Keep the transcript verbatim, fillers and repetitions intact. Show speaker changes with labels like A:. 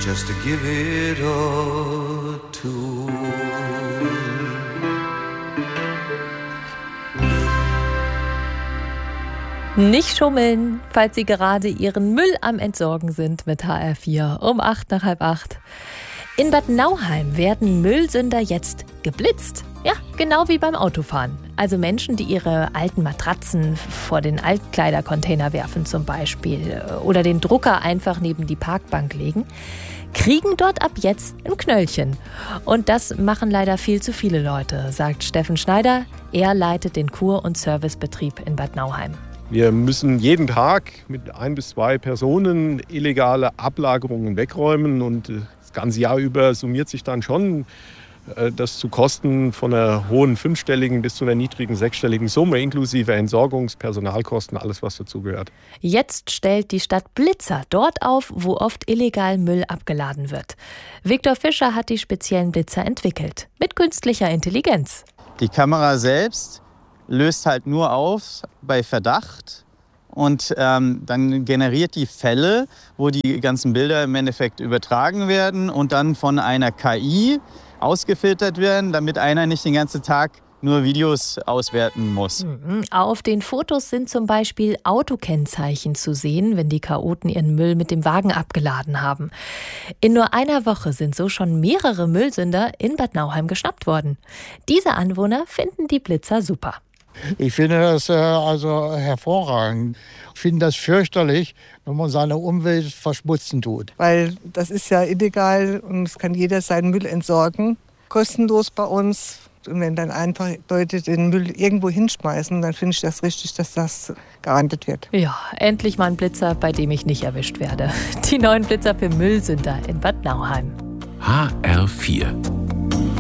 A: just to give it a tour.
B: Nicht schummeln, falls Sie gerade Ihren Müll am Entsorgen sind mit H R vier um acht nach halb acht. In Bad Nauheim werden Müllsünder jetzt geblitzt. Ja, genau wie beim Autofahren. Also Menschen, die ihre alten Matratzen vor den Altkleidercontainer werfen zum Beispiel oder den Drucker einfach neben die Parkbank legen, kriegen dort ab jetzt ein Knöllchen. Und das machen leider viel zu viele Leute, sagt Steffen Schneider. Er leitet den Kur- und Servicebetrieb in Bad Nauheim.
C: Wir müssen jeden Tag mit ein bis zwei Personen illegale Ablagerungen wegräumen und das ganze Jahr über summiert sich dann schon das zu Kosten von einer hohen fünfstelligen bis zu einer niedrigen sechsstelligen Summe inklusive Entsorgungs-, Personalkosten, alles was dazugehört.
B: Jetzt stellt die Stadt Blitzer dort auf, wo oft illegal Müll abgeladen wird. Viktor Fischer hat die speziellen Blitzer entwickelt, mit künstlicher Intelligenz.
D: Die Kamera selbst löst halt nur auf bei Verdacht und ähm, dann generiert die Fälle, wo die ganzen Bilder im Endeffekt übertragen werden und dann von einer K I ausgefiltert werden, damit einer nicht den ganzen Tag nur Videos auswerten muss.
B: Auf den Fotos sind zum Beispiel Autokennzeichen zu sehen, wenn die Chaoten ihren Müll mit dem Wagen abgeladen haben. In nur einer Woche sind so schon mehrere Müllsünder in Bad Nauheim geschnappt worden. Diese Anwohner finden die Blitzer super.
E: Ich finde das äh, also hervorragend. Ich finde das fürchterlich, wenn man seine Umwelt verschmutzen tut.
F: Weil das ist ja illegal und es kann jeder seinen Müll entsorgen. Kostenlos bei uns. Und wenn dann einfach Leute den Müll irgendwo hinschmeißen, dann finde ich das richtig, dass das geahndet wird.
B: Ja, endlich mal ein Blitzer, bei dem ich nicht erwischt werde. Die neuen Blitzer für Müllsünder in Bad Nauheim.
G: H R vier